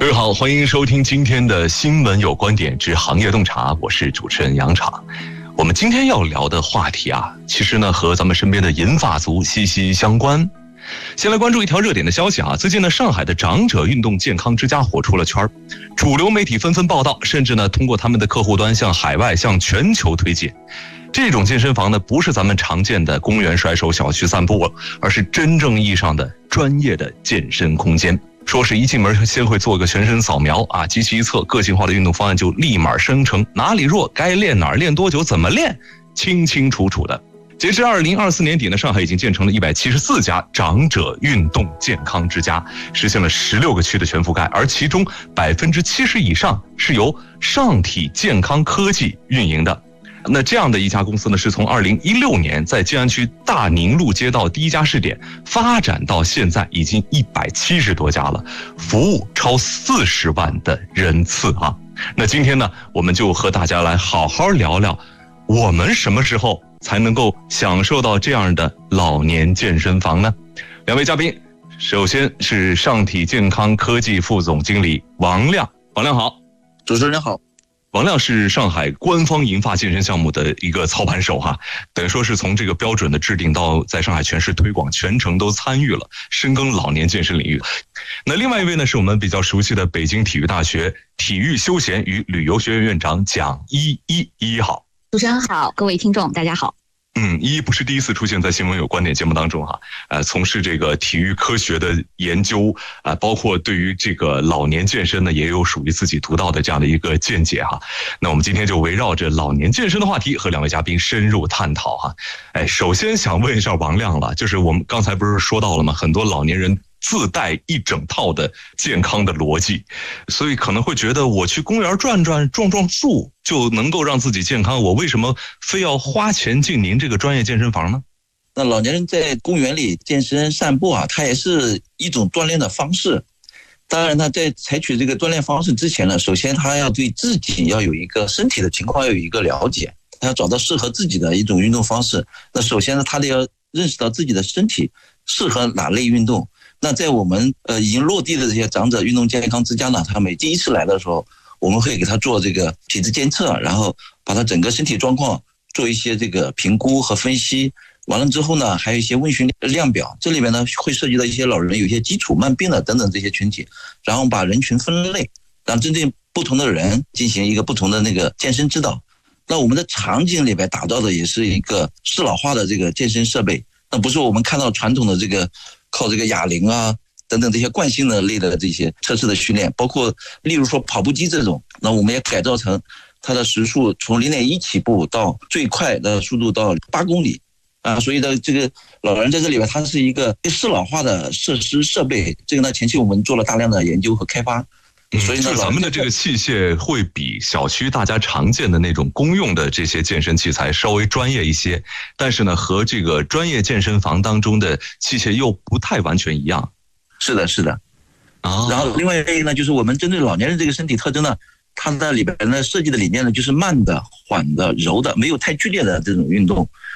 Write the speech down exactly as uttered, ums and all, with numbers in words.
各位好，欢迎收听今天的新闻有观点之行业洞察，我是主持人杨昶。我们今天要聊的话题啊，其实呢和咱们身边的银发族息息相关。先来关注一条热点的消息啊，最近呢，上海的长者运动健康之家火出了圈，主流媒体纷纷报道，甚至呢通过他们的客户端向海外、向全球推荐。这种健身房呢，不是咱们常见的公园甩手、小区散步，而是真正意义上的专业的健身空间。说是一进门先会做个全身扫描啊，机器一测，个性化的运动方案就立马生成，哪里弱该练哪儿，练多久怎么练，清清楚楚的。截至二零二四年底呢，上海已经建成了一百七十四家长者运动健康之家，实现了十六个区的全覆盖，而其中百分之七十以上是由上体健康科技运营的。那这样的一家公司呢，是从二零一六年在静安区大宁路街道第一家试点发展到现在已经一百七十多家了，服务超四十万的人次啊。那今天呢，我们就和大家来好好聊聊，我们什么时候才能够享受到这样的老年健身房呢？两位嘉宾，首先是上体健康科技副总经理王亮。王亮好。 主持人好。 王亮是上海官方银发健身项目的一个操盘手哈，等于说是从这个标准的制定到在上海全市推广，全程都参与了，深耕老年健身领域。那另外一位呢，是我们比较熟悉的北京体育大学体育休闲与旅游学院院长蒋依依。依依好。 主持人好，各位听众大家好。 嗯，依依不是第一次出现在新闻有观点节目当中哈，呃，从事这个体育科学的研究啊、呃，包括对于这个老年健身呢，也有属于自己独到的这样的一个见解哈。那我们今天就围绕着老年健身的话题和两位嘉宾深入探讨哈。哎，首先想问一下王亮了，就是我们刚才不是说到了吗？很多老年人自带一整套的健康的逻辑，所以可能会觉得我去公园转转撞撞树就能够让自己健康，我为什么非要花钱进您这个专业健身房呢？ 那老年人在公园里健身散步啊，它也是一种锻炼的方式。当然呢，在采取这个锻炼方式之前呢，首先他要对自己要有一个身体的情况要有一个了解，他要找到适合自己的一种运动方式。那首先呢，他得要认识到自己的身体适合哪类运动。那在我们呃已经落地的这些长者运动健康之家呢，他每第一次来的时候，我们会给他做这个体质监测，然后把他整个身体状况做一些这个评估和分析。完了之后呢，还有一些问询量表，这里面呢会涉及到一些老人有一些基础慢病的等等这些群体，然后把人群分类，让针对不同的人进行一个不同的那个健身指导。那我们的场景里边打造的也是一个适老化的这个健身设备，那不是我们看到传统的这个靠这个哑铃啊等等这些惯性的类的这些测试的训练，包括例如说跑步机这种，那我们也改造成它的时速从 零点一 起步到最快的速度到八公里啊，所以的这个老人在这里边，它是一个适老化的设施设备。这个呢，前期我们做了大量的研究和开发。所以呢， 咱们的这个器械会比小区大家常见的那种公用的这些健身器材稍微专业一些，但是呢，和这个专业健身房当中的器械又不太完全一样。 是的，是的。啊，然后另外一个呢，就是我们针对老年人这个身体特征呢，它的里边呢设计的理念呢，就是慢的、缓的、柔的，没有太剧烈的这种运动。